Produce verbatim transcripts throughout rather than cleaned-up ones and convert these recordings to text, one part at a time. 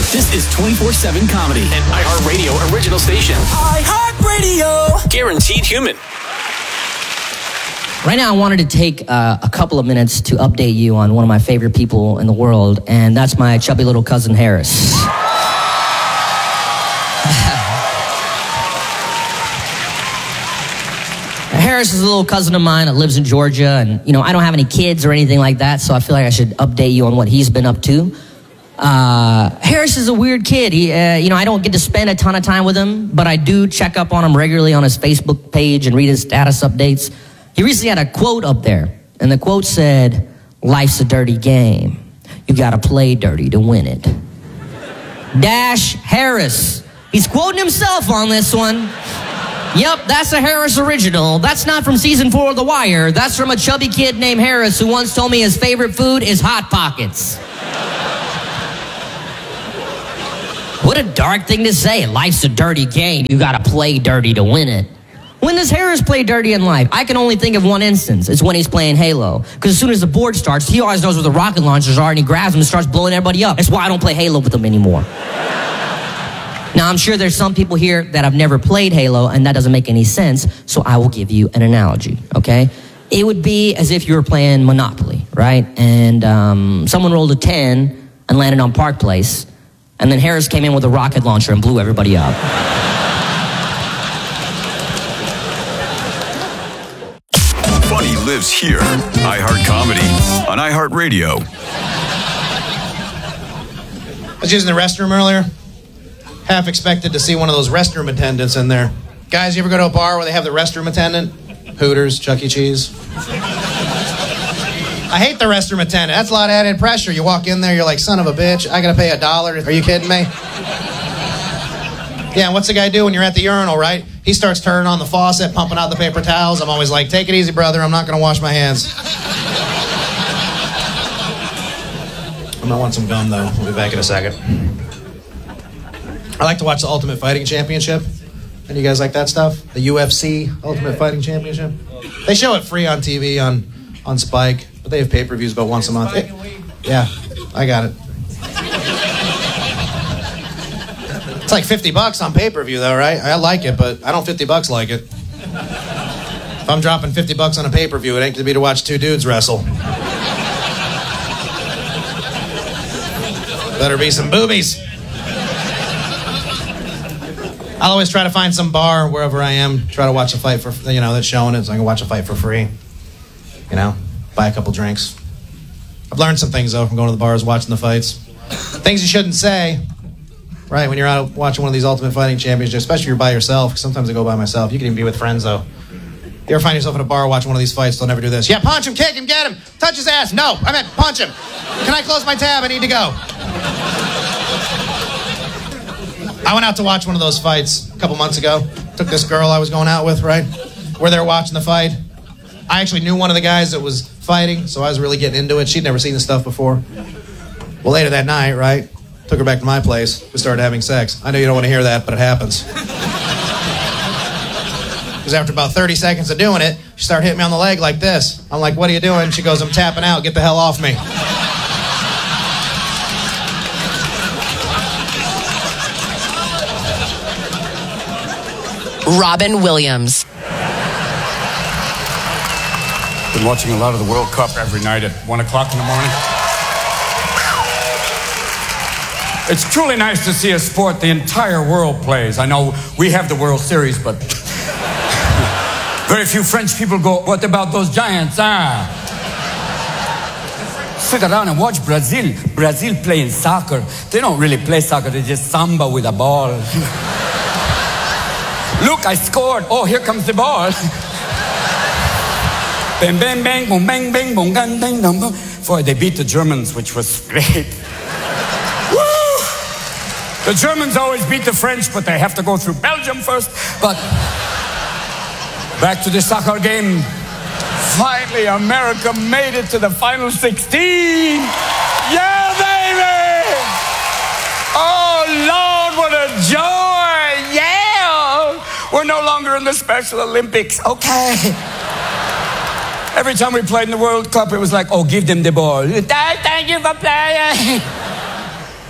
This is twenty-four seven Comedy, an iHeartRadio original station. iHeartRadio! Guaranteed human. Right now, I wanted to take uh, a couple of minutes to update you on one of my favorite people in the world, and that's my chubby little cousin, Harris. Harris is a little cousin of mine that lives in Georgia, and, you know, I don't have any kids or anything like that, so I feel like I should update you on what he's been up to. Uh, Harris is a weird kid. He, uh, you know, I don't get to spend a ton of time with him, but I do check up on him regularly on his Facebook page and read his status updates. He recently had a quote up there, and the quote said, "Life's a dirty game. You gotta play dirty to win it." Dash Harris. He's quoting himself on this one. Yep, that's a Harris original. That's not from season four of The Wire. That's from a chubby kid named Harris who once told me his favorite food is Hot Pockets. What a dark thing to say. Life's a dirty game. You gotta play dirty to win it. When does Harris play dirty in life? I can only think of one instance. It's when he's playing Halo. Because as soon as the board starts, he always knows where the rocket launchers are, and he grabs them and starts blowing everybody up. That's why I don't play Halo with him anymore. Now, I'm sure there's some people here that have never played Halo, and that doesn't make any sense, so I will give you an analogy, okay? It would be as if you were playing Monopoly, right? And um, someone rolled a ten and landed on Park Place, and then Harris came in with a rocket launcher and blew everybody up. Funny lives here. iHeart Comedy on iHeartRadio. I was using the restroom earlier. Half expected to see one of those restroom attendants in there. Guys, you ever go to a bar where they have the restroom attendant? Hooters, Chuck E. Cheese. I hate the restroom attendant. That's a lot of added pressure. You walk in there, you're like, son of a bitch, I gotta pay a dollar. Are you kidding me? Yeah, and what's the guy do when you're at the urinal, right? He starts turning on the faucet, pumping out the paper towels. I'm always like, take it easy, brother. I'm not gonna wash my hands. I might want some gum, though. We'll be back in a second. I like to watch the Ultimate Fighting Championship. And you guys like that stuff? The U F C Ultimate Fighting Championship? They show it free on T V on, on Spike, but they have pay-per-views about once a month. It, yeah, I got it. It's like fifty bucks on pay-per-view, though, right? I like it, but I don't fifty bucks like it. If I'm dropping fifty bucks on a pay-per-view, it ain't gonna be to watch two dudes wrestle. Better be some boobies. I'll always try to find some bar wherever I am, try to watch a fight for, you know, that's showing it, so I can watch a fight for free. You know, buy a couple drinks. I've learned some things, though, from going to the bars, watching the fights. Things you shouldn't say, right, when you're out watching one of these Ultimate Fighting Championships, especially if you're by yourself, because sometimes I go by myself. You can even be with friends, though. You ever find yourself at a bar watching one of these fights, they'll never do this. Yeah, punch him, kick him, get him, touch his ass. No, I meant punch him. Can I close my tab? I need to go. I went out to watch one of those fights a couple months ago. Took this girl I was going out with, right? We're there watching the fight. I actually knew one of the guys that was fighting, so I was really getting into it. She'd never seen this stuff before. Well, later that night, right? Took her back to my place. We started having sex. I know you don't want to hear that, but it happens. Because after about thirty seconds of doing it, she started hitting me on the leg like this. I'm like, what are you doing? She goes, I'm tapping out. Get the hell off me. Robin Williams. Been watching a lot of the World Cup every night at one o'clock in the morning. It's truly nice to see a sport the entire world plays. I know we have the World Series, but very few French people go, what about those giants? Ah. Sit around and watch Brazil. Brazil playing soccer. They don't really play soccer, they just samba with a ball. Look, I scored. Oh, here comes the ball. Bang, bang, bang, boom, bang, bang, boom, gang, bang, bang, boom. Boy, they beat the Germans, which was great. Woo! The Germans always beat the French, but they have to go through Belgium first. But back to the soccer game. Finally, America made it to the final sixteen. Yeah, baby! Oh, Lord, what a joy! Yeah! We're no longer in the Special Olympics. Okay. Every time we played in the World Cup, it was like, oh, give them the ball. Thank you for playing.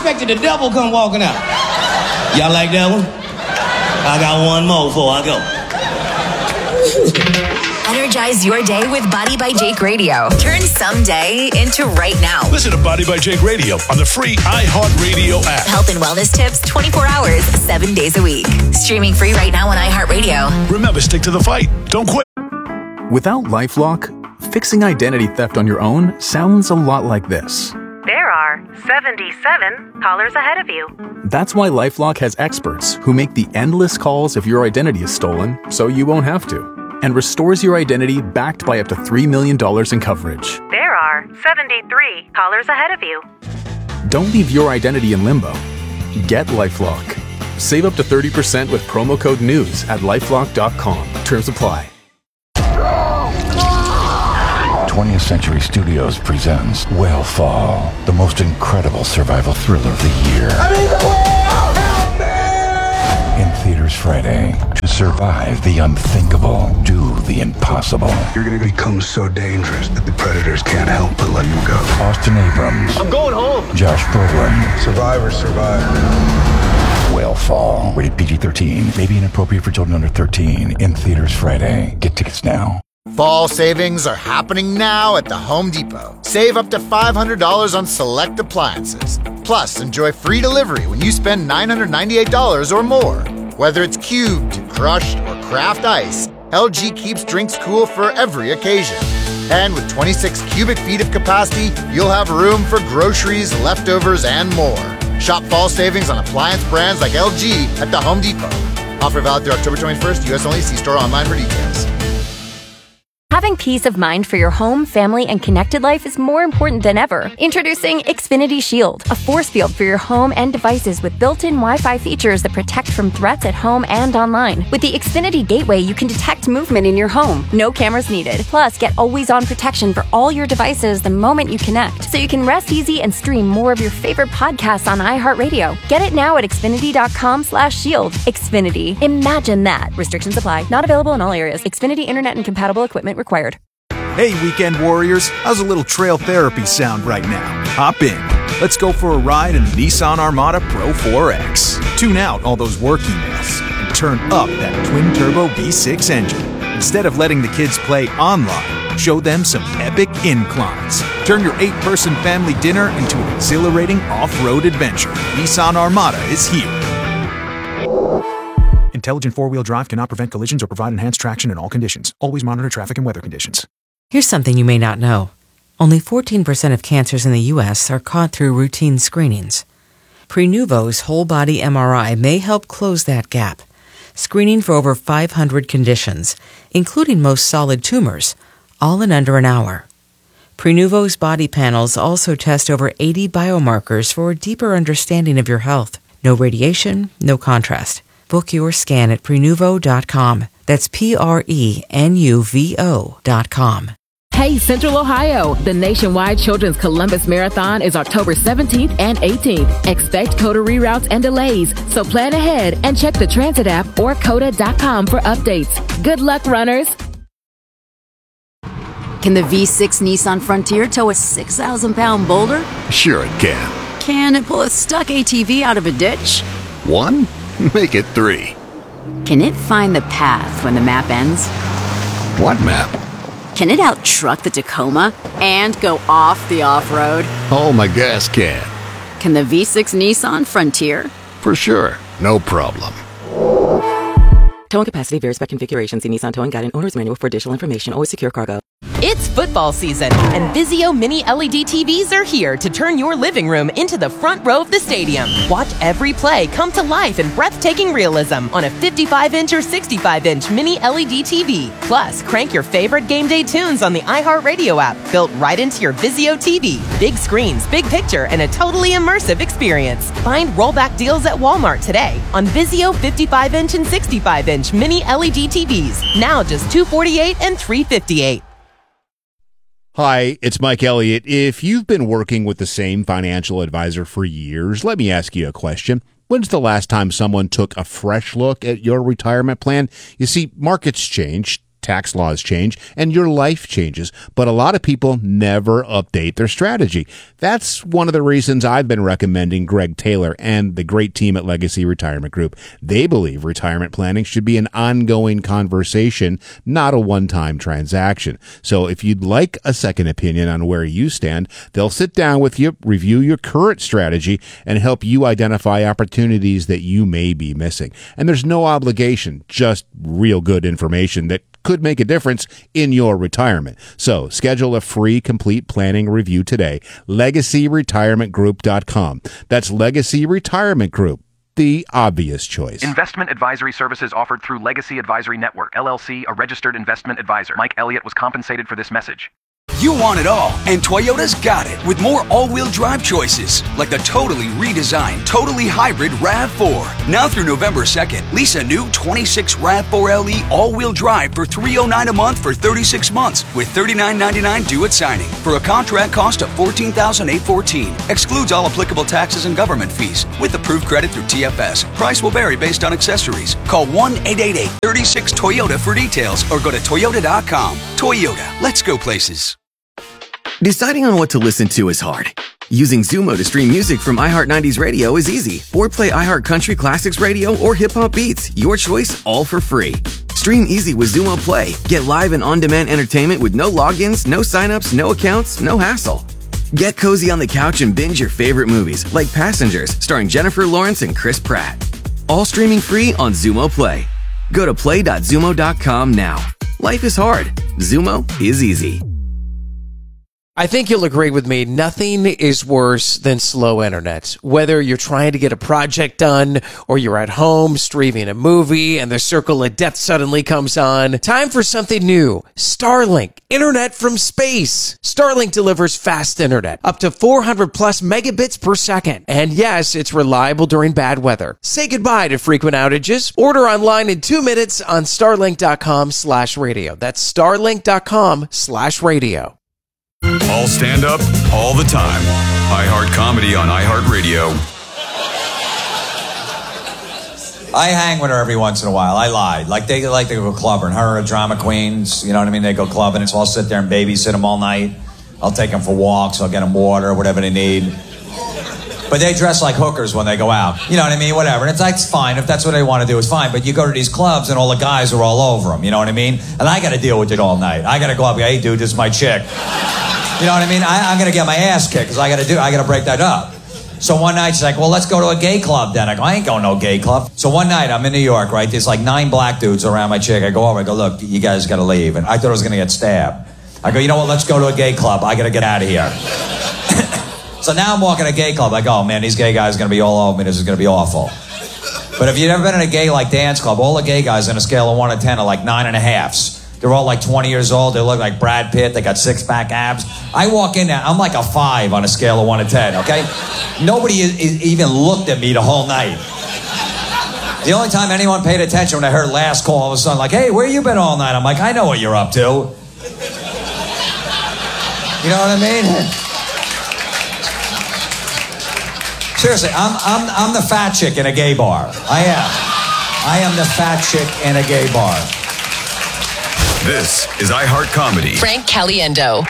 expected the devil come walking out. Y'all like that one? I got one more before I go. Energize your day with Body by Jake Radio. Turn someday into right now. Listen to Body by Jake Radio on the free iHeartRadio app. Health and wellness tips twenty-four hours, seven days a week. Streaming free right now on iHeartRadio. Remember, stick to the fight. Don't quit. Without LifeLock, fixing identity theft on your own sounds a lot like this. There are seventy-seven callers ahead of you. That's why LifeLock has experts who make the endless calls if your identity is stolen so you won't have to, and restores your identity backed by up to three million dollars in coverage. There are seventy-three callers ahead of you. Don't leave your identity in limbo. Get LifeLock. Save up to thirty percent with promo code NEWS at lifelock dot com. Terms apply. twentieth Century Studios presents Whale Fall, the most incredible survival thriller of the year. I'm in the whale! Help me! In theaters Friday. To survive the unthinkable, do the impossible. You're gonna become so dangerous that the predators can't help but let you go. Austin Abrams. I'm going home. Josh Brolin. Survivor, survivor. Whale Fall. Rated P G thirteen. May be inappropriate for children under thirteen. In theaters Friday. Get tickets now. Fall savings are happening now at the Home Depot. Save up to five hundred dollars on select appliances. Plus, enjoy free delivery when you spend nine hundred ninety-eight dollars or more. Whether it's cubed, crushed, or craft ice, L G keeps drinks cool for every occasion. And with twenty-six cubic feet of capacity, you'll have room for groceries, leftovers, and more. Shop fall savings on appliance brands like L G at the Home Depot. Offer valid through October twenty-first, U S only. See store online for details. Having peace of mind for your home, family, and connected life is more important than ever. Introducing Xfinity Shield, a force field for your home and devices with built-in Wi-Fi features that protect from threats at home and online. With the Xfinity Gateway, you can detect movement in your home. No cameras needed. Plus, get always-on protection for all your devices the moment you connect, so you can rest easy and stream more of your favorite podcasts on iHeartRadio. Get it now at xfinity.com slash shield. Xfinity. Imagine that. Restrictions apply. Not available in all areas. Xfinity Internet and compatible equipment required. Hey, weekend warriors, how's a little trail therapy sound right now? Hop in. Let's go for a ride in the Nissan Armada Pro four X. Tune out all those work emails and turn up that twin-turbo V six engine. Instead of letting the kids play online, show them some epic inclines. Turn your eight-person family dinner into an exhilarating off-road adventure. Nissan Armada is here. Intelligent four-wheel drive cannot prevent collisions or provide enhanced traction in all conditions. Always monitor traffic and weather conditions. Here's something you may not know. Only fourteen percent of cancers in the U S are caught through routine screenings. Prenuvo's whole-body M R I may help close that gap, screening for over five hundred conditions, including most solid tumors, all in under an hour. Prenuvo's body panels also test over eighty biomarkers for a deeper understanding of your health. No radiation, no contrast. Book your scan at prenuvo dot com. That's P R E N U V O dot com. Hey, Central Ohio! The nationwide Children's Columbus Marathon is October seventeenth and eighteenth. Expect COTA reroutes and delays, so plan ahead and check the transit app or cota dot com for updates. Good luck, runners! Can the V six Nissan Frontier tow a six thousand pound boulder? Sure it can. Can it pull a stuck A T V out of a ditch? One? Make it three. Can it find the path when the map ends? What map? Can it out-truck the Tacoma and go off the off-road? Oh, my gas can. Can the V six Nissan Frontier? For sure. No problem. Towing capacity varies by configuration. See Nissan Towing Guide and Owner's Manual for additional information. Always secure cargo. It's football season, and Vizio Mini L E D T Vs are here to turn your living room into the front row of the stadium. Watch every play come to life in breathtaking realism on a fifty-five inch or sixty-five inch Mini L E D T V. Plus, crank your favorite game day tunes on the iHeartRadio app, built right into your Vizio T V. Big screens, big picture, and a totally immersive experience. Find rollback deals at Walmart today on Vizio fifty-five inch and sixty-five inch Mini L E D T Vs. Now just two hundred forty-eight dollars and three hundred fifty-eight dollars. Hi, it's Mike Elliott. If you've been working with the same financial advisor for years, let me ask you a question. When's the last time someone took a fresh look at your retirement plan? You see, markets change, tax laws change, and your life changes. But a lot of people never update their strategy. That's one of the reasons I've been recommending Greg Taylor and the great team at Legacy Retirement Group. They believe retirement planning should be an ongoing conversation, not a one-time transaction. So if you'd like a second opinion on where you stand, they'll sit down with you, review your current strategy, and help you identify opportunities that you may be missing. And there's no obligation, just real good information that could make a difference in your retirement. So schedule a free complete planning review today. legacy retirement group dot com. That's Legacy Retirement Group, the obvious choice. Investment advisory services offered through Legacy Advisory Network, L L C, a registered investment advisor. Mike Elliott was compensated for this message. You want it all, and Toyota's got it with more all-wheel drive choices, like the totally redesigned, totally hybrid RAV four. Now through November second, lease a new twenty-six RAV four L E all-wheel drive for three hundred nine dollars a month for thirty-six months, with thirty-nine ninety-nine due at signing, for a contract cost of fourteen thousand eight hundred fourteen dollars. Excludes all applicable taxes and government fees, with approved credit through T F S. Price will vary based on accessories. Call one eight eight eight, three six, Toyota for details, or go to toyota dot com. Toyota, let's go places. Deciding on what to listen to is hard. Using Zumo to stream music from iHeart nineties Radio is easy. Or play iHeart Country Classics Radio or Hip Hop Beats. Your choice, all for free. Stream easy with Zumo Play. Get live and on-demand entertainment with no logins, no signups, no accounts, no hassle. Get cozy on the couch and binge your favorite movies, like Passengers, starring Jennifer Lawrence and Chris Pratt. All streaming free on Zumo Play. Go to play dot zumo dot com now. Life is hard. Zumo is easy. I think you'll agree with me, nothing is worse than slow internet. Whether you're trying to get a project done or you're at home streaming a movie and the circle of death suddenly comes on, time for something new. Starlink, internet from space. Starlink delivers fast internet, up to four hundred plus megabits per second. And yes, it's reliable during bad weather. Say goodbye to frequent outages. Order online in two minutes on starlink dot com slash radio. That's starlink dot com slash radio. All stand up, all the time. iHeart Comedy on iHeartRadio. I hang with her every once in a while. I lied. Like, they like to go clubbing. Her are drama queens. You know what I mean? They go clubbing. So I'll sit there and babysit them all night. I'll take them for walks. I'll get them water, whatever they need. But they dress like hookers when they go out. You know what I mean? Whatever. And it's like, it's fine. If that's what they want to do, it's fine. But you go to these clubs and all the guys are all over them. You know what I mean? And I got to deal with it all night. I got to go up and go, hey, dude, this is my chick. You know what I mean? I, I'm going to get my ass kicked because I got to do, I got to break that up. So one night she's like, well, let's go to a gay club then. I go, I ain't going to no gay club. So one night I'm in New York, right? There's like nine black dudes around my chick. I go over, I go, look, you guys got to leave. And I thought I was going to get stabbed. I go, you know what? Let's go to a gay club. I got to get out of here. So now I'm walking to a gay club. I go, oh man, these gay guys are going to be all over me. This is going to be awful. But if you've ever been in a gay like dance club, all the gay guys on a scale of one to ten are like nine and a halves. They're all like twenty years old. They look like Brad Pitt. They got six-pack abs. I walk in there. I'm like a five on a scale of one to ten, okay? Nobody is, is even looked at me the whole night. The only time anyone paid attention when I heard last call, all of a sudden, like, hey, where you been all night? I'm like, I know what you're up to. You know what I mean? Seriously, I'm, I'm, I'm the fat chick in a gay bar. I am. I am the fat chick in a gay bar. This is iHeart Comedy. Frank Caliendo.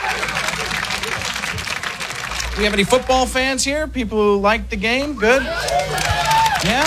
Do we have any football fans here? People who like the game? Good? Yeah?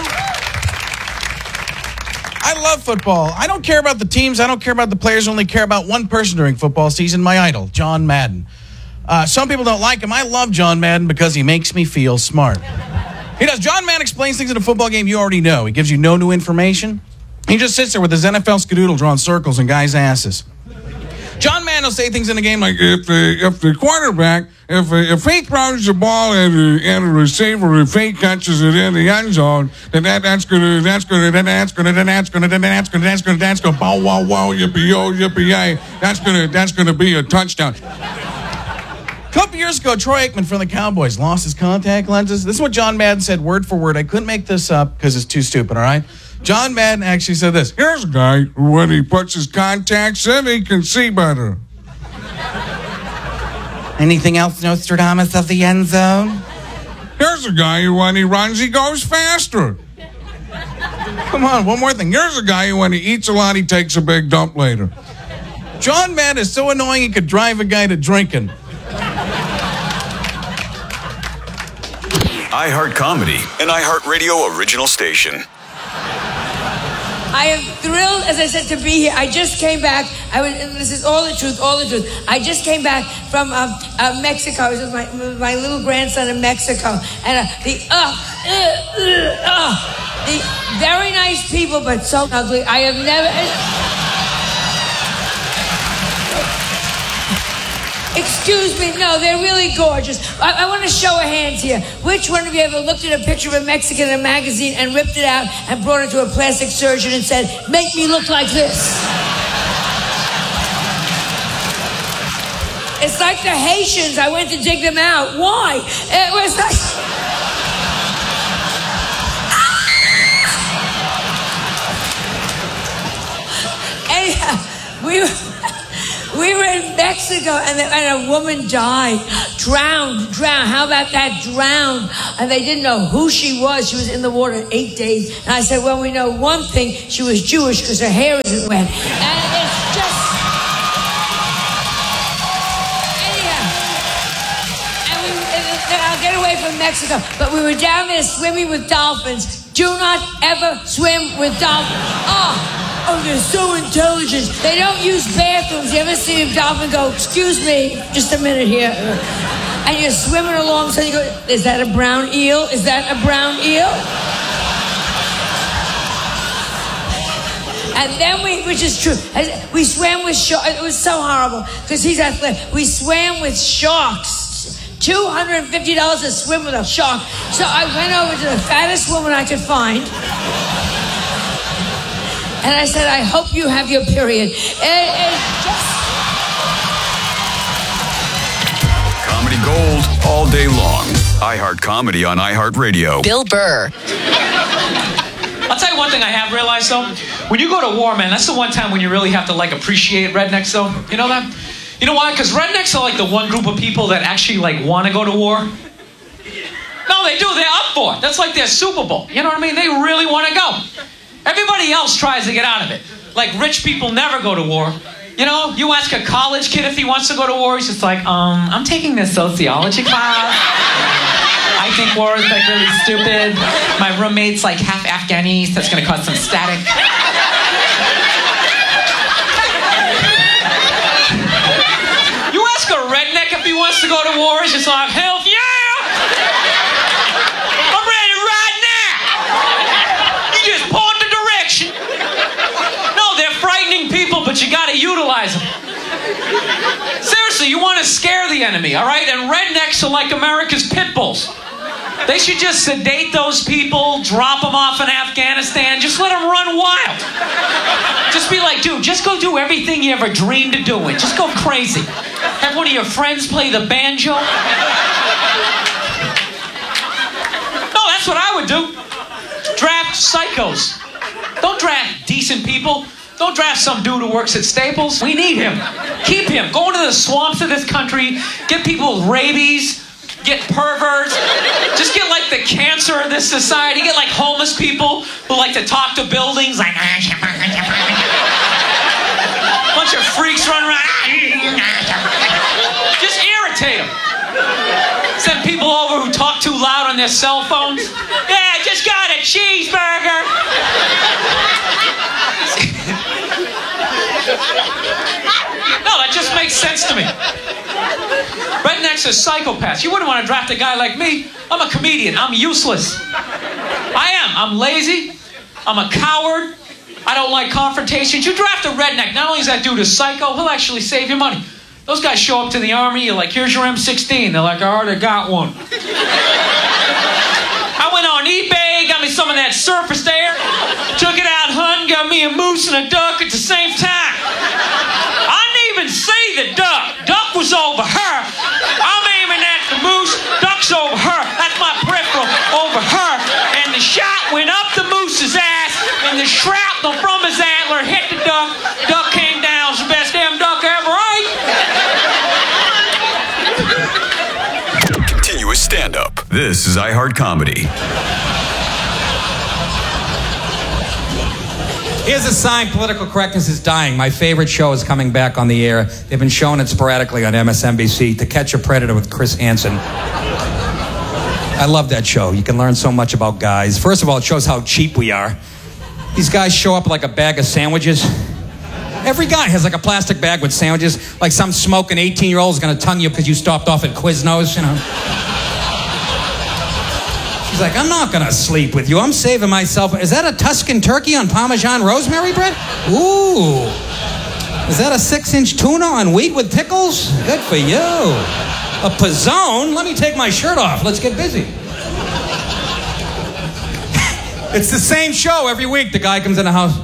I love football. I don't care about the teams. I don't care about the players. I only care about one person during football season, my idol, John Madden. Uh, some people don't like him. I love John Madden because he makes me feel smart. He does. John Madden explains things in a football game you already know. He gives you no new information. He just sits there with his N F L skadoodle drawing circles in guys' asses. John Madden will say things in the game like, if the if the quarterback, if if he throws the ball at a, at a receiver, if he catches it in the end zone, then that, that's gonna that's gonna then that's gonna then that's gonna then that's gonna that's gonna that's gonna bow wow wow yippee yo yippee yay. That's gonna that's gonna be a touchdown. A couple years ago, Troy Aikman from the Cowboys lost his contact lenses. This is what John Madden said word for word. I couldn't make this up because it's too stupid, all right? John Madden actually said this. Here's a guy who, when he puts his contacts in, he can see better. Anything else, Nostradamus of the end zone? Here's a guy who, when he runs, he goes faster. Come on, one more thing. Here's a guy who, when he eats a lot, he takes a big dump later. John Madden is so annoying he could drive a guy to drinking. iHeart Comedy, an iHeartRadio original station. I am thrilled, as I said, to be here. I just came back. I was, and this is all the truth, all the truth. I just came back from um, uh, Mexico. I was with my, with my little grandson in Mexico. And uh, the, uh, uh, uh, uh, the very nice people, but so ugly. I have never... Uh, Excuse me, no, they're really gorgeous. I, I want to show of hands here. Which one of you ever looked at a picture of a Mexican in a magazine and ripped it out and brought it to a plastic surgeon and said, make me look like this? It's like the Haitians. I went to dig them out. Why? It was like... Anyhow, we were... We were in Mexico, and, the, and a woman died, drowned, drowned. How about that, drowned? And they didn't know who she was. She was in the water eight days. And I said, well, we know one thing. She was Jewish because her hair isn't wet. And it's just... Anyhow. And, we, and I'll get away from Mexico. But we were down there swimming with dolphins. Do not ever swim with dolphins. Oh. Oh, they're so intelligent. They don't use bathrooms. You ever see a dolphin go, excuse me, just a minute here. And you're swimming along, so you go, is that a brown eel? Is that a brown eel? And then we, which is true, we swam with sharks. It was so horrible, because he's athletic. We swam with sharks. two hundred fifty dollars to swim with a shark. So I went over to the fattest woman I could find. And I said, I hope you have your period. It, it just... Comedy gold all day long. iHeart Comedy on iHeartRadio. Bill Burr. I'll tell you one thing I have realized, though. When you go to war, man, that's the one time when you really have to, like, appreciate rednecks, though. You know that? You know why? Because rednecks are, like, the one group of people that actually, like, want to go to war. No, they do. They're up for it. That's like their Super Bowl. You know what I mean? They really want to go. Everybody else tries to get out of it. Like, rich people never go to war. You know, you ask a college kid if he wants to go to war, he's just like, um, I'm taking this sociology class. I think war is, like, really stupid. My roommate's, like, half Afghani, so that's gonna cause some static. You ask a redneck if he wants to go to war, he's just like, hell yeah! I'm ready right now! You just point the direction. No, they're frightening people, but you gotta utilize them. Seriously, you want to scare the enemy, all right? And rednecks are like America's pit bulls. They should just sedate those people, drop them off in Afghanistan, just let them run wild. Just be like, dude, just go do everything you ever dreamed of doing. Just go crazy. Have one of your friends play the banjo. No, that's what I would do. Draft psychos. Don't draft decent people. Don't draft some dude who works at Staples. We need him. Keep him. Go into the swamps of this country. Get people with rabies. Get perverts. Just get like the cancer of this society. Get like homeless people who like to talk to buildings. Like bunch of freaks run around. Just irritate them. Send people over who talk too loud on their cell phones. Yeah, just got a cheeseburger. No, that just makes sense to me. Rednecks are psychopaths. You wouldn't want to draft a guy like me. I'm a comedian. I'm useless. I am. I'm lazy. I'm a coward. I don't like confrontations. You draft a redneck. Not only is that dude a psycho, he'll actually save you money. Those guys show up to the army. You're like, here's your M sixteen. They're like, I already got one. I went on eBay, got me some of that surface there, took it out hunting, got me a moose and a duck at the same time. I didn't even see the duck. Duck was over her. I'm aiming at the moose. Duck's over her. That's my peripheral over her. And the shot went up the moose's ass, and the shrapnel from his antler hit the duck. Duck came down. It's the best damn duck I ever ate. Continuous stand-up. This is iHeart Comedy. Here's a sign political correctness is dying. My favorite show is coming back on the air. They've been showing it sporadically on M S N B C, To Catch a Predator with Chris Hansen. I love that show. You can learn so much about guys. First of all, it shows how cheap we are. These guys show up with like a bag of sandwiches. Every guy has like a plastic bag with sandwiches. Like some smoking eighteen-year-old is going to tongue you because you stopped off at Quiznos, you know. She's like, I'm not going to sleep with you. I'm saving myself. Is that a Tuscan turkey on Parmesan rosemary bread? Ooh. Is that a six-inch tuna on wheat with pickles? Good for you. A pizzone? Let me take my shirt off. Let's get busy. It's the same show every week. The guy comes in the house.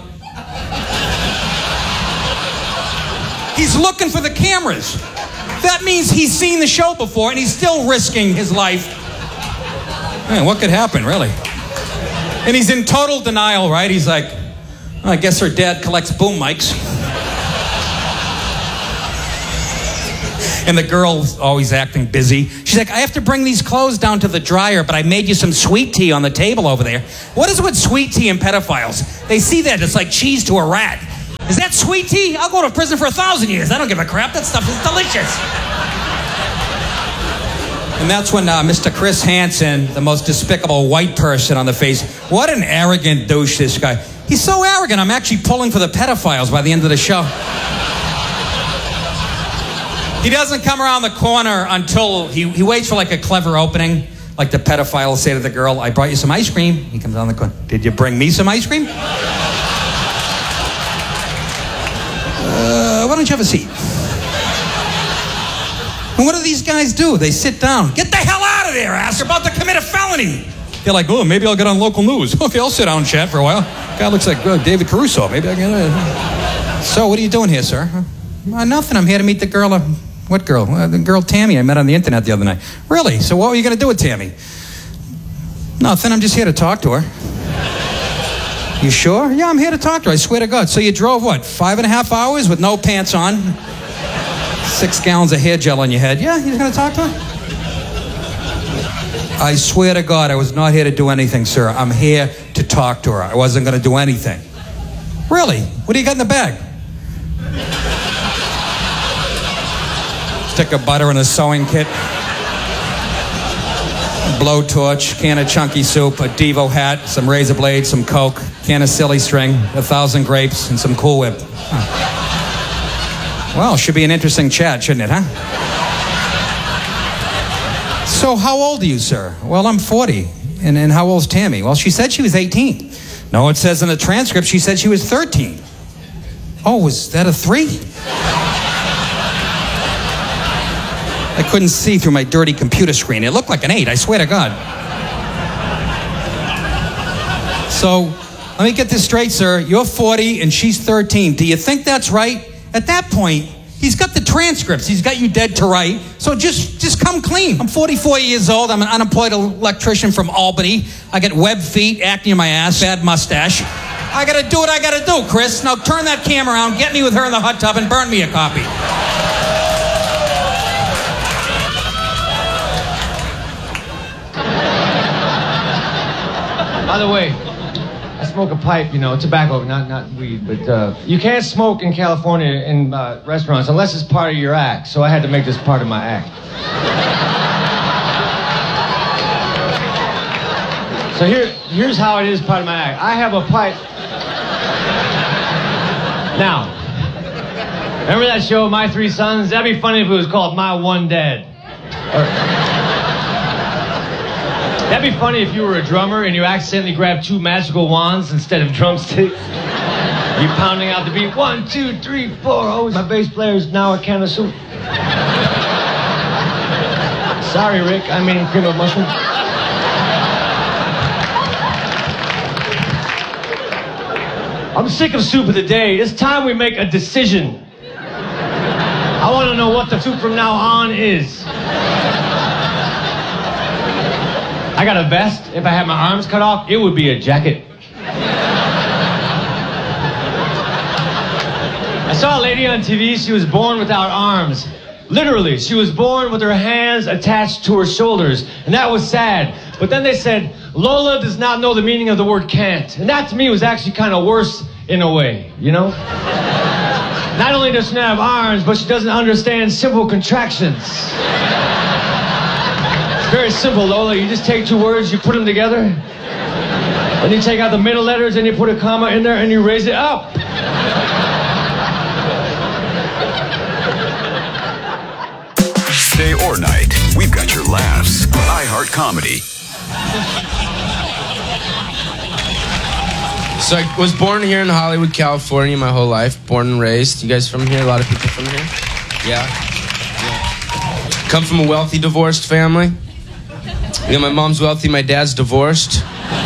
He's looking for the cameras. That means he's seen the show before and he's still risking his life. Man, what could happen, really? And he's in total denial, right? He's like, oh, I guess her dad collects boom mics. And the girl's always acting busy. She's like, I have to bring these clothes down to the dryer, but I made you some sweet tea on the table over there. What is with sweet tea and pedophiles? They see that, it's like cheese to a rat. Is that sweet tea? I'll go to prison for a thousand years. I don't give a crap. That stuff is delicious. And that's when uh, Mister Chris Hansen, the most despicable white person on the face, what an arrogant douche this guy. He's so arrogant, I'm actually pulling for the pedophiles by the end of the show. He doesn't come around the corner until he, he waits for like a clever opening. Like the pedophile will say to the girl, I brought you some ice cream. He comes down the corner. Did you bring me some ice cream? Uh, why don't you have a seat? And what do these guys do? They sit down. Get the hell out of there, ass. You're about to commit a felony. They're like, oh, maybe I'll get on local news. Okay, I'll sit down and chat for a while. Guy looks like uh, David Caruso. Maybe I can... Uh... So, what are you doing here, sir? Uh, nothing. I'm here to meet the girl. Uh, what girl? Uh, the girl Tammy I met on the internet the other night. Really? So what were you going to do with Tammy? Nothing. I'm just here to talk to her. You sure? Yeah, I'm here to talk to her. I swear to God. So you drove, what, five and a half hours with no pants on? Six gallons of hair gel on your head. Yeah, you're going to talk to her? I swear to God, I was not here to do anything, sir. I'm here to talk to her. I wasn't going to do anything. Really? What do you got in the bag? Stick of butter in a sewing kit. Blowtorch, can of chunky soup, a Devo hat, some razor blades, some Coke, can of silly string, a thousand grapes, and some Cool Whip. Huh. Well, should be an interesting chat, shouldn't it, huh? So how old are you, sir? Well, I'm forty. And, and how old's Tammy? Well, she said she was eighteen. No, it says in the transcript she said she was thirteen. Oh, was that a three? I couldn't see through my dirty computer screen. It looked like an eight, I swear to God. So, let me get this straight, sir. You're forty and she's thirteen. Do you think that's right? At that point, he's got the transcripts. He's got you dead to right. So just, just come clean. I'm forty-four years old. I'm an unemployed electrician from Albany. I got web feet, acne in my ass, bad mustache. I gotta do what I gotta do, Chris. Now turn that camera around, get me with her in the hot tub, and burn me a copy. By the way, I smoke a pipe, you know, tobacco, not not weed, but uh, you can't smoke in California in uh, restaurants unless it's part of your act, so I had to make this part of my act. So here, here's how it is part of my act. I have a pipe. Now, remember that show, My Three Sons? That'd be funny if it was called My One Dad. Or, That'd be funny if you were a drummer and you accidentally grabbed two magical wands instead of drumsticks. You pounding out the beat, one, two, three, four. Oh, my bass player is now a can of soup. Sorry, Rick, I mean cream of mushroom. I'm sick of soup of the day. It's time we make a decision. I want to know what the soup from now on is. I got a vest. If I had my arms cut off, it would be a jacket. I saw a lady on T V. She was born without arms. Literally, she was born with her hands attached to her shoulders. And that was sad. But then they said, Lola does not know the meaning of the word can't. And that to me was actually kind of worse. in a way, you know? Not only does she not have arms, but she doesn't understand simple contractions. It's very simple, Lola. You just take two words, you put them together, and you take out the middle letters, and you put a comma in there, and you raise it up. Day or night, we've got your laughs. iHeart Comedy. So I was born here in Hollywood, California my whole life. Born and raised. You guys from here? A lot of people from here? Yeah? Yeah. Come from a wealthy divorced family. Yeah, my mom's wealthy, my dad's divorced.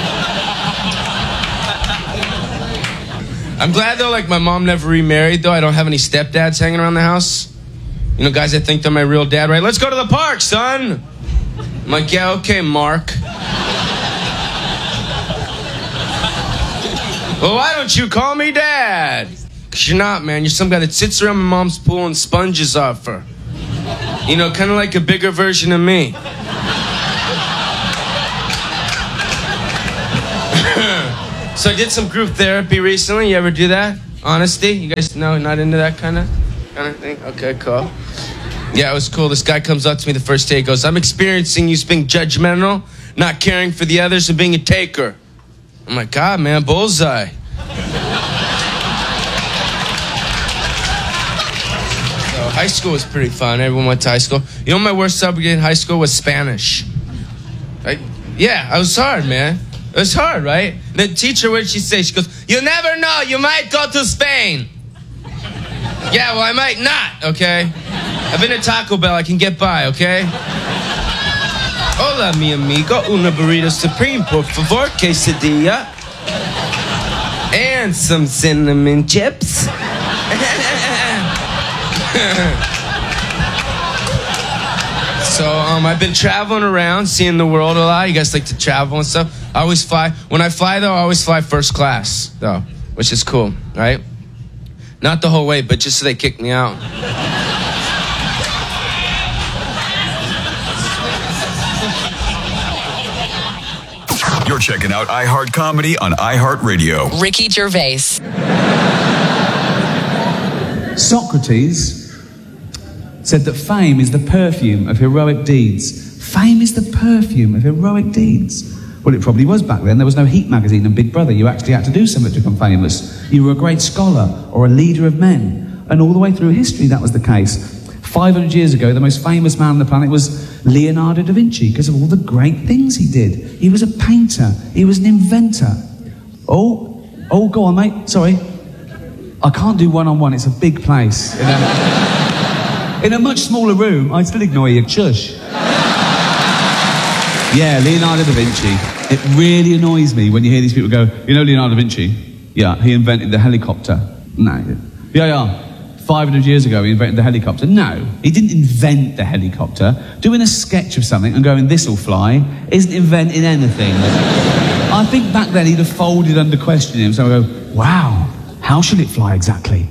I'm glad though, like my mom never remarried though. I don't have any stepdads hanging around the house. You know, guys that think they're my real dad, right? Let's go to the park, son. I'm like, yeah, okay, Mark. Well, why don't you call me Dad? Because you're not, man. You're some guy that sits around my mom's pool and sponges off her. You know, kind of like a bigger version of me. So I did some group therapy recently. You ever do that? Honesty? You guys know, not into that kind of, kind of thing? Okay, cool. Yeah, it was cool. This guy comes up to me the first day. He goes, I'm experiencing you being judgmental, not caring for the others, and being a taker. I'm like, God, man, bullseye. So high school was pretty fun. Everyone went to high school. You know, my worst subject in high school was Spanish. Right? Yeah, it was hard, man. It was hard, right? The teacher, what did she say? She goes, you never know. You might go to Spain. Yeah, well, I might not, okay? I've been to Taco Bell. I can get by, okay? Hola, mi amigo. Una burrito supreme, por favor, quesadilla. And some cinnamon chips. So, um, I've been traveling around, seeing the world a lot. You guys like to travel and stuff. I always fly. When I fly, though, I always fly first class, though, which is cool, right? Not the whole way, but just so they kick me out. You're checking out iHeart Comedy on iHeartRadio. Ricky Gervais. Socrates said that fame is the perfume of heroic deeds. Fame is the perfume of heroic deeds. Well, it probably was back then. There was no Heat magazine and Big Brother. You actually had to do something to become famous. You were a great scholar or a leader of men. And all the way through history, that was the case. five hundred years ago, the most famous man on the planet was Leonardo da Vinci because of all the great things he did. He was a painter. He was an inventor. Oh, oh, go on, mate. Sorry. I can't do one-on-one. It's a big place. In a, in a much smaller room, I'd still ignore you. Shush. Yeah, Leonardo da Vinci. It really annoys me when you hear these people go, you know Leonardo da Vinci? Yeah, he invented the helicopter. No. Yeah, yeah. five hundred years ago, he invented the helicopter. No, he didn't invent the helicopter. Doing a sketch of something and going, this'll fly, isn't inventing anything. I think back then he'd have folded under questioning him. So I go, wow, how should it fly exactly?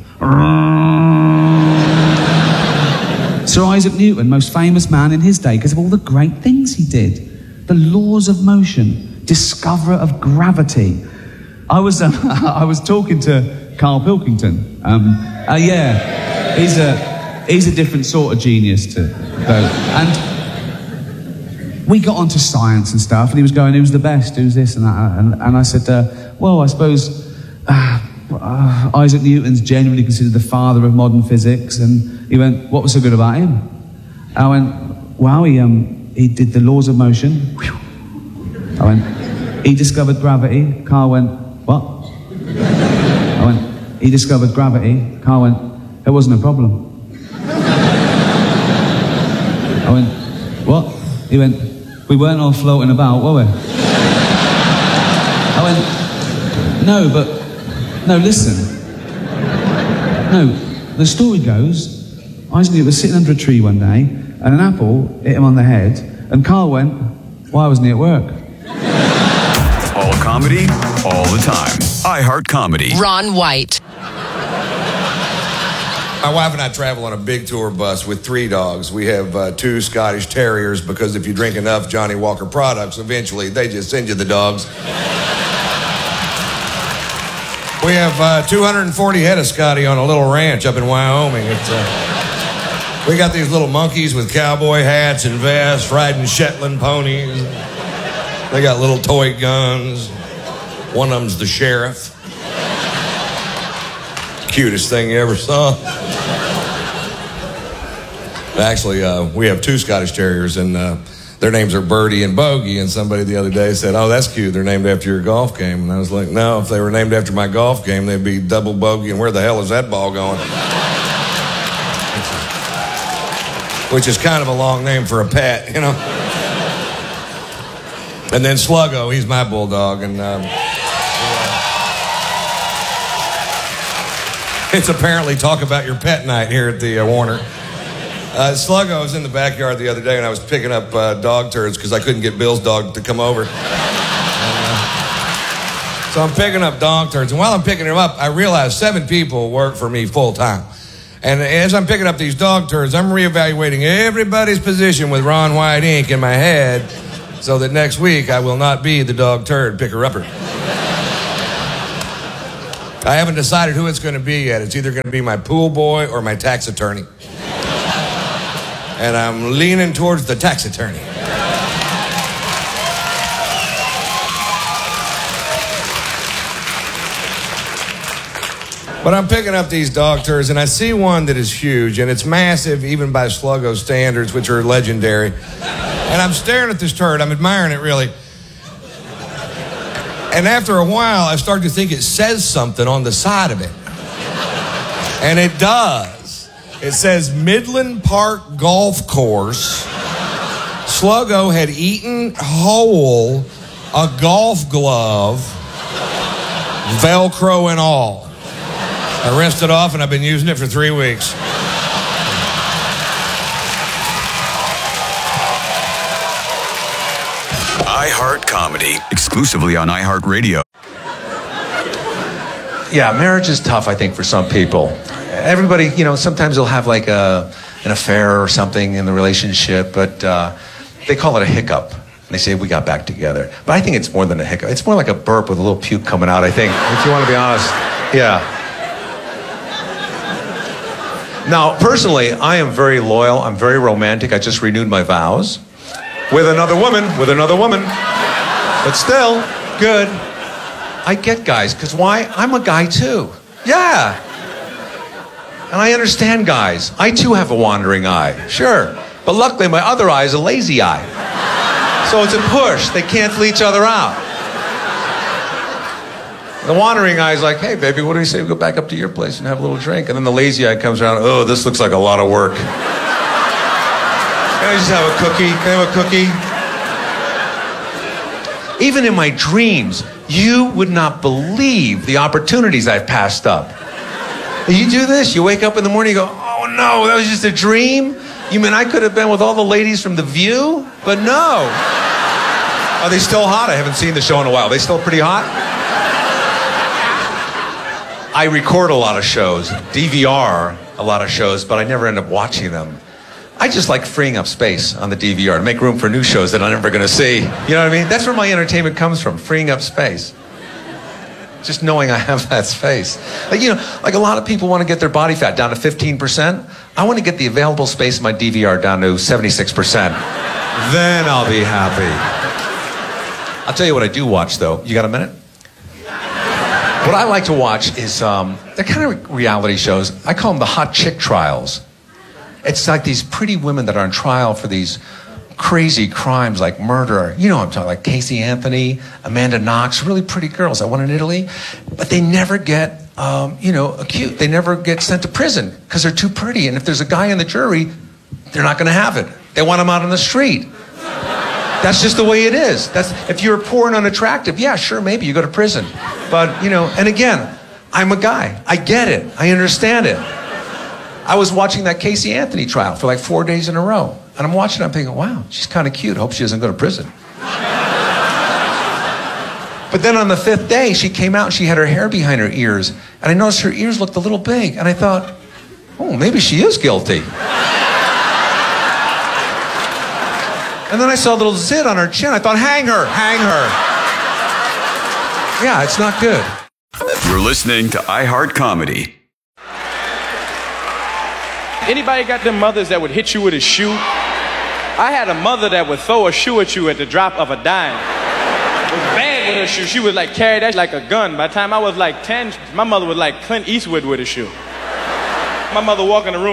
Sir Isaac Newton, most famous man in his day because of all the great things he did. The laws of motion, discoverer of gravity. I was, uh, I was talking to Carl Pilkington. Um, uh, yeah, he's a he's a different sort of genius to those. And we got onto science and stuff, and he was going, "Who's the best? Who's this and that?" And, and I said, uh, "Well, I suppose uh, uh, Isaac Newton's generally considered the father of modern physics." And he went, "What was so good about him?" I went, "Well, he um he did the laws of motion." I went, "He discovered gravity." Carl went, "What?" I went, "He discovered gravity." Carl went, "It wasn't a problem." I went, "What?" He went, "We weren't all floating about, were we?" I went, "No, but, no, listen. No, the story goes, Isaac Newton was sitting under a tree one day, and an apple hit him on the head, and Carl went, why wasn't he at work?" All comedy, all the time. iHeart Comedy. Ron White. My wife and I travel on a big tour bus with three dogs. We have uh, two Scottish Terriers because if you drink enough Johnny Walker products, eventually they just send you the dogs. We have uh, two hundred forty head of Scotty on a little ranch up in Wyoming. It's, uh, we got these little monkeys with cowboy hats and vests, riding Shetland ponies. They got little toy guns. One of them's the sheriff. Cutest thing you ever saw. Actually, uh, we have two Scottish Terriers, and uh, their names are Birdie and Bogey, and somebody the other day said, oh, that's cute, they're named after your golf game. And I was like, no, if they were named after my golf game, they'd be double bogey, and where the hell is that ball going? Which is kind of a long name for a pet, you know? And then Sluggo, he's my bulldog, and um, it's apparently talk about your pet night here at the uh, Warner. Uh, Sluggo was in the backyard the other day, and I was picking up uh, dog turds because I couldn't get Bill's dog to come over. And, uh, so I'm picking up dog turds, and while I'm picking them up, I realize seven people work for me full time. And as I'm picking up these dog turds, I'm reevaluating everybody's position with Ron White ink in my head so that next week I will not be the dog turd picker-upper. I haven't decided who it's going to be yet. It's either going to be my pool boy or my tax attorney. And I'm leaning towards the tax attorney. But I'm picking up these dog turds, and I see one that is huge, and it's massive even by Sluggo standards, which are legendary. And I'm staring at this turd. I'm admiring it, really. And after a while, I start to think it says something on the side of it. And it does. It says Midland Park Golf Course. Sluggo had eaten whole a golf glove, Velcro and all. I rinsed it off, and I've been using it for three weeks. iHeart Comedy, exclusively on iHeartRadio. Yeah, marriage is tough, I think, for some people. Everybody, you know, sometimes they'll have like a, an affair or something in the relationship, but uh, they call it a hiccup. And they say, we got back together. But I think it's more than a hiccup. It's more like a burp with a little puke coming out, I think, if you want to be honest. Yeah. Now, personally, I am very loyal. I'm very romantic. I just renewed my vows. With another woman, with another woman. But still, good. I get guys, because why? I'm a guy too. Yeah. And I understand guys. I too have a wandering eye, sure. But luckily my other eye is a lazy eye. So it's a push. They cancel each other out. The wandering eye is like, hey baby, what do you say we go back up to your place and have a little drink? And then the lazy eye comes around, oh, this looks like a lot of work. Can I just have a cookie? Can I have a cookie? Even in my dreams, you would not believe the opportunities I've passed up. You do this, you wake up in the morning, you go, oh no, that was just a dream? You mean I could have been with all the ladies from The View? But no. Are they still hot? I haven't seen the show in a while. Are they still pretty hot? I record a lot of shows, D V R a lot of shows, but I never end up watching them. I just like freeing up space on the D V R to make room for new shows that I'm never going to see. You know what I mean? That's where my entertainment comes from, freeing up space. Just knowing I have that space. Like, you know, like a lot of people want to get their body fat down to fifteen percent. I want to get the available space in my D V R down to seventy-six percent. Then I'll be happy. I'll tell you what I do watch, though. You got a minute? What I like to watch is, um, they're kind of reality shows. I call them the hot chick trials. It's like these pretty women that are on trial for these crazy crimes like murder. You know what I'm talking, like Casey Anthony, Amanda Knox, really pretty girls. I won in Italy. But they never get, um, you know, accused. They never get sent to prison because they're too pretty. And if there's a guy in the jury, they're not going to have it. They want him out on the street. That's just the way it is. That's, if you're poor and unattractive, yeah, sure, maybe you go to prison. But, you know, and again, I'm a guy. I get it. I understand it. I was watching that Casey Anthony trial for like four days in a row. And I'm watching it, I'm thinking, wow, she's kind of cute. Hope she doesn't go to prison. But then on the fifth day, she came out and she had her hair behind her ears. And I noticed her ears looked a little big. And I thought, oh, maybe she is guilty. And then I saw a little zit on her chin. I thought, hang her, hang her. Yeah, it's not good. You're listening to iHeart Comedy. Anybody got them mothers that would hit you with a shoe? I had a mother that would throw a shoe at you at the drop of a dime. It was bad with her shoe. She would like carry that like a gun. By the time I was like ten, my mother was like Clint Eastwood with a shoe. My mother walked in the room